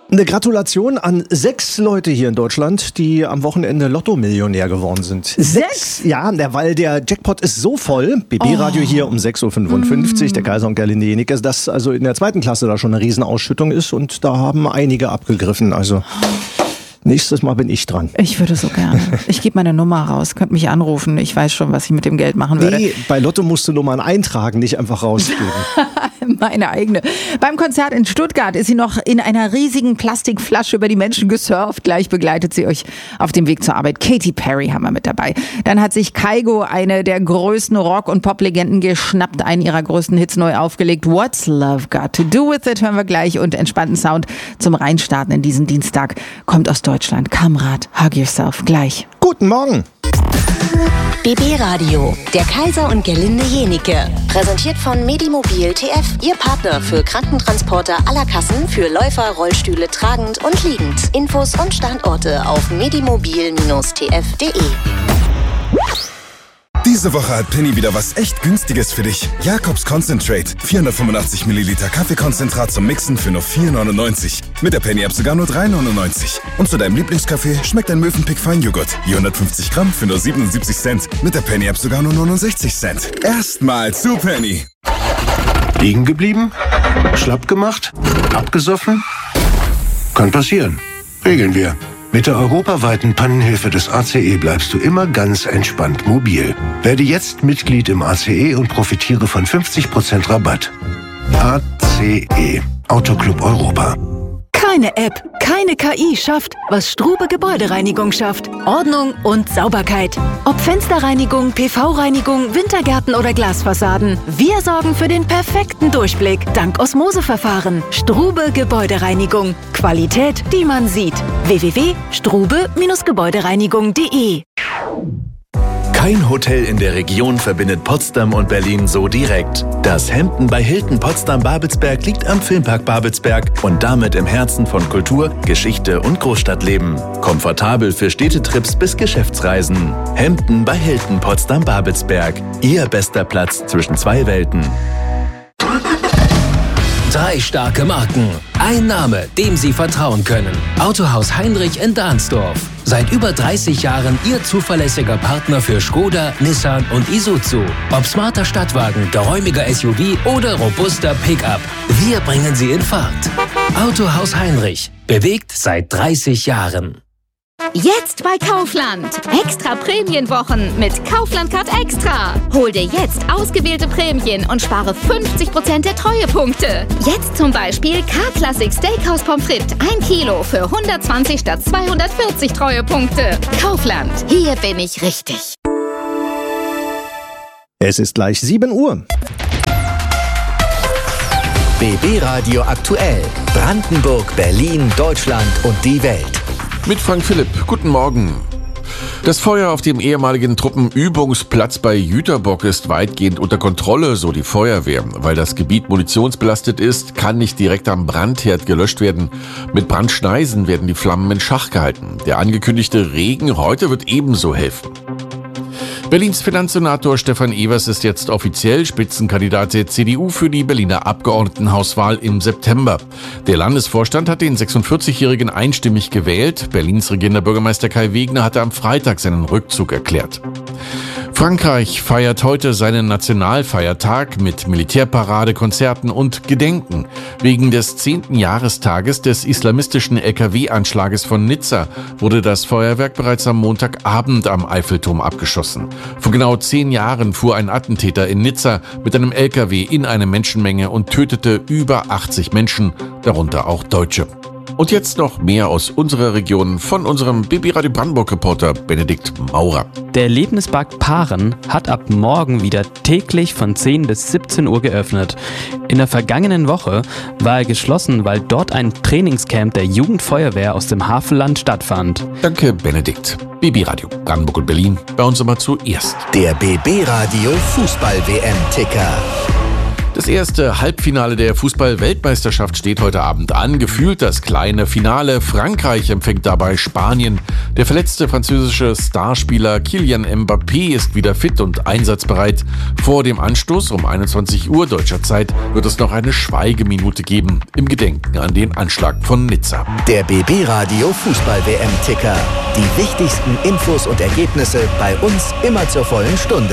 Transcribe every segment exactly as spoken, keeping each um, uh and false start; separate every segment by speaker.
Speaker 1: Eine Gratulation an sechs Leute hier in Deutschland, die am Wochenende Lotto-Millionär geworden sind. Sechs? Ja, weil der Jackpot ist so voll. B B-Radio oh. hier um sechs Uhr fünfundfünfzig, mm. der Kaiser und Gerlinde Jenike, dass also in der zweiten Klasse da schon eine Riesenausschüttung ist und da haben einige abgegriffen. Also nächstes Mal bin ich dran.
Speaker 2: Ich würde so gerne. Ich gebe meine Nummer raus, könnt mich anrufen. Ich weiß schon, was ich mit dem Geld machen würde.
Speaker 1: Nee, bei Lotto musst du Nummern eintragen, nicht einfach rausgeben.
Speaker 2: Meine eigene. Beim Konzert in Stuttgart ist sie noch in einer riesigen Plastikflasche über die Menschen gesurft. Gleich begleitet sie euch auf dem Weg zur Arbeit. Katy Perry haben wir mit dabei. Dann hat sich Kygo, eine der größten Rock- und Pop-Legenden, geschnappt, einen ihrer größten Hits neu aufgelegt. What's Love Got to Do With It hören wir gleich und entspannten Sound zum Reinstarten in diesen Dienstag kommt aus Deutschland. Kamrat, Hug Yourself, gleich.
Speaker 1: Guten Morgen.
Speaker 3: B B-Radio, der Kaiser und Gerlinde Jenike. Präsentiert von Medimobil T F, Ihr Partner für Krankentransporter aller Kassen für Läufer, Rollstühle tragend und liegend. Infos und Standorte auf medimobil T F punkt de.
Speaker 4: Diese Woche hat Penny wieder was echt Günstiges für dich. Jakobs Concentrate. vierhundertfünfundachtzig Milliliter Kaffeekonzentrat zum Mixen für nur vier neunundneunzig. Mit der Penny-App sogar nur drei neunundneunzig. Und zu deinem Lieblingskaffee schmeckt ein Mövenpick Feinjoghurt. Je hundertfünfzig Gramm für nur siebenundsiebzig Cent. Mit der Penny-App sogar nur neunundsechzig Cent. Erstmal zu Penny.
Speaker 5: Liegen geblieben? Schlapp gemacht? Abgesoffen? Kann passieren. Regeln wir. Mit der europaweiten Pannenhilfe des A C E bleibst du immer ganz entspannt mobil. Werde jetzt Mitglied im A C E und profitiere von fünfzig Prozent Rabatt. A C E, Autoclub Europa.
Speaker 6: Keine App, keine K I schafft, was Strube Gebäudereinigung schafft. Ordnung und Sauberkeit. Ob Fensterreinigung, P V-Reinigung, Wintergärten oder Glasfassaden. Wir sorgen für den perfekten Durchblick dank Osmoseverfahren. Strube Gebäudereinigung. Qualität, die man sieht. w w w punkt strube Gebäudereinigung punkt de.
Speaker 7: Kein Hotel in der Region verbindet Potsdam und Berlin so direkt. Das Hampton bei Hilton Potsdam-Babelsberg liegt am Filmpark Babelsberg und damit im Herzen von Kultur, Geschichte und Großstadtleben. Komfortabel für Städtetrips bis Geschäftsreisen. Hampton bei Hilton Potsdam-Babelsberg. Ihr bester Platz zwischen zwei Welten.
Speaker 8: Drei starke Marken. Ein Name, dem Sie vertrauen können. Autohaus Heinrich in Dahnsdorf. Seit über dreißig Jahren Ihr zuverlässiger Partner für Skoda, Nissan und Isuzu. Ob smarter Stadtwagen, geräumiger S U V oder robuster Pickup. Wir bringen Sie in Fahrt. Autohaus Heinrich. Bewegt seit dreißig Jahren.
Speaker 9: Jetzt bei Kaufland. Extra Prämienwochen mit Kaufland Card Extra. Hol dir jetzt ausgewählte Prämien und spare fünfzig Prozent der Treuepunkte. Jetzt zum Beispiel K-Classic Steakhouse Pommes frites ein Kilo für hundertzwanzig statt zweihundertvierzig Treuepunkte. Kaufland. Hier bin ich richtig.
Speaker 1: Es ist gleich sieben Uhr.
Speaker 10: B B-Radio aktuell. Brandenburg, Berlin, Deutschland und die Welt.
Speaker 11: Mit Frank Philipp. Guten Morgen. Das Feuer auf dem ehemaligen Truppenübungsplatz bei Jüterbock ist weitgehend unter Kontrolle, so die Feuerwehr. Weil das Gebiet munitionsbelastet ist, kann nicht direkt am Brandherd gelöscht werden. Mit Brandschneisen werden die Flammen in Schach gehalten. Der angekündigte Regen heute wird ebenso helfen. Berlins Finanzsenator Stefan Evers ist jetzt offiziell Spitzenkandidat der C D U für die Berliner Abgeordnetenhauswahl im September. Der Landesvorstand hat den sechsundvierzigjährigen einstimmig gewählt. Berlins regierender Bürgermeister Kai Wegner hatte am Freitag seinen Rückzug erklärt. Frankreich feiert heute seinen Nationalfeiertag mit Militärparade, Konzerten und Gedenken. Wegen des zehnten Jahrestages des islamistischen L K W-Anschlages von Nizza wurde das Feuerwerk bereits am Montagabend am Eiffelturm abgeschossen. Vor genau zehn Jahren fuhr ein Attentäter in Nizza mit einem L K W in eine Menschenmenge und tötete über achtzig Menschen, darunter auch Deutsche. Und jetzt noch mehr aus unserer Region von unserem B B-Radio Brandenburg-Reporter Benedikt Maurer.
Speaker 12: Der Erlebnispark Paaren hat ab morgen wieder täglich von zehn bis siebzehn Uhr geöffnet. In der vergangenen Woche war er geschlossen, weil dort ein Trainingscamp der Jugendfeuerwehr aus dem Hafenland stattfand.
Speaker 11: Danke, Benedikt. B B-Radio Brandenburg und Berlin, bei uns immer zuerst.
Speaker 10: Der B B-Radio Fußball-W M-Ticker.
Speaker 11: Das erste Halbfinale der Fußball-Weltmeisterschaft steht heute Abend an. Gefühlt das kleine Finale. Frankreich empfängt dabei Spanien. Der verletzte französische Starspieler Kylian Mbappé ist wieder fit und einsatzbereit. Vor dem Anstoß um einundzwanzig Uhr deutscher Zeit wird es noch eine Schweigeminute geben im Gedenken an den Anschlag von Nizza.
Speaker 10: Der B B-Radio Fußball-W M-Ticker. Die wichtigsten Infos und Ergebnisse bei uns immer zur vollen Stunde.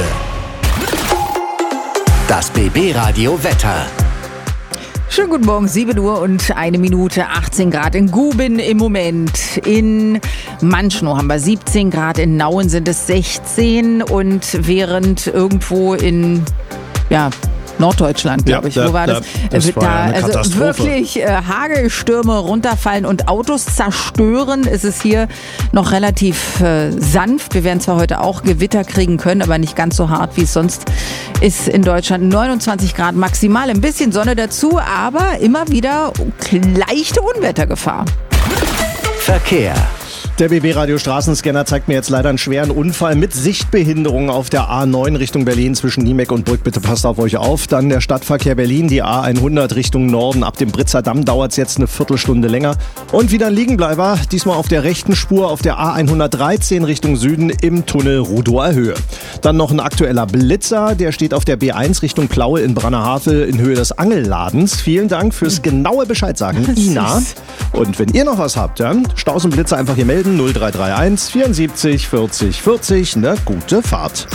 Speaker 10: Das B B-Radio Wetter.
Speaker 2: Schönen guten Morgen, sieben Uhr und eine Minute, achtzehn Grad in Guben im Moment. In Manschnow haben wir siebzehn Grad, in Nauen sind es sechzehn und während irgendwo in, ja, Norddeutschland, glaube ich.
Speaker 1: Ja,
Speaker 2: Wo war
Speaker 1: da,
Speaker 2: das?
Speaker 1: das war
Speaker 2: da,
Speaker 1: eine
Speaker 2: also
Speaker 1: Katastrophe.
Speaker 2: wirklich äh, Hagelstürme runterfallen und Autos zerstören. Es ist hier noch relativ äh, sanft. Wir werden zwar heute auch Gewitter kriegen können, aber nicht ganz so hart, wie es sonst ist in Deutschland. neunundzwanzig Grad maximal, ein bisschen Sonne dazu, aber immer wieder leichte Unwettergefahr.
Speaker 10: Verkehr.
Speaker 1: Der B B-Radio Straßenscanner zeigt mir jetzt leider einen schweren Unfall mit Sichtbehinderung auf der A neun Richtung Berlin zwischen Niemek und Brück. Bitte passt auf euch auf. Dann der Stadtverkehr Berlin, die A hundert Richtung Norden. Ab dem Britzer Damm dauert es jetzt eine Viertelstunde länger. Und wieder ein Liegenbleiber, diesmal auf der rechten Spur auf der A hundertdreizehn Richtung Süden im Tunnel Rudower Höhe. Dann noch ein aktueller Blitzer, der steht auf der B eins Richtung Plaue in Brennerhavel in Höhe des Angelladens. Vielen Dank fürs genaue Bescheid sagen, Ina. Und wenn ihr noch was habt, ja, Staus und Blitzer einfach hier melden. null drei drei eins vierundsiebzig vierzig vierzig. Eine gute Fahrt.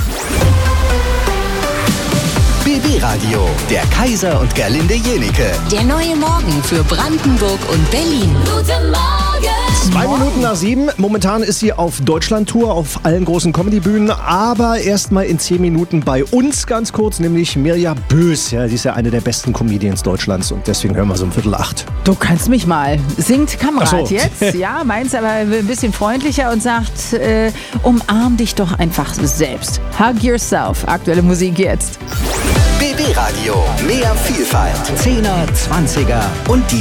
Speaker 10: B B-Radio, der Kaiser und Gerlinde Jenike.
Speaker 3: Der neue Morgen für Brandenburg und Berlin.
Speaker 9: Guten Morgen!
Speaker 1: Zwei Minuten nach sieben. Momentan ist sie auf Deutschland-Tour, auf allen großen Comedy-Bühnen. Aber erst mal in zehn Minuten bei uns ganz kurz, nämlich Mirja Bös. Ja, sie ist ja eine der besten Comedians Deutschlands und deswegen hören wir so um Viertel acht.
Speaker 2: Du kannst mich mal. Singt Kamerad
Speaker 1: Ach so.
Speaker 2: jetzt? Ja, meins aber ein bisschen freundlicher und sagt, äh, umarm dich doch einfach selbst. Hug yourself. Aktuelle Musik jetzt.
Speaker 10: B B-Radio, mehr Vielfalt. Zehner, Zwanziger und die